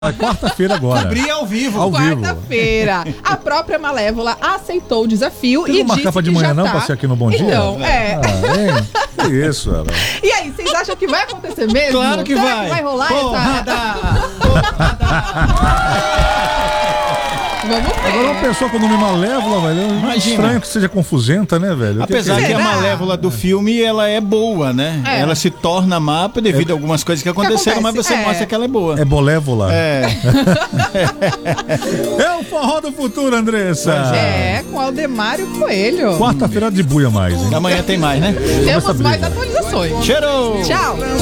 É quarta-feira agora. Cobrir ao vivo. Ao vivo. Quarta-feira. A própria Malévola aceitou o desafio Tem e que marcar disse pra de que manhã já não, tá. pra ser aqui no Bom Dia? Então, Que isso, ela. E aí, vocês acham que vai acontecer mesmo? Claro que Será vai. que vai rolar essa... Vamos ver. Agora uma pessoa com o nome Malévola, velho, Imagina. estranho que seja confusenta, né, velho? Apesar que a Será? Malévola do filme, ela é boa, né? É. Ela se torna má devido a algumas coisas que aconteceram, mas acontece, você mostra que ela é boa. É Bolévola. É. É o Forró do Futuro, Andressa. É, com Aldemário Coelho. Quarta-feira de buia mais, hein? Amanhã tem mais, né? Temos essa mais briga. atualizações. Cheiro! Tchau.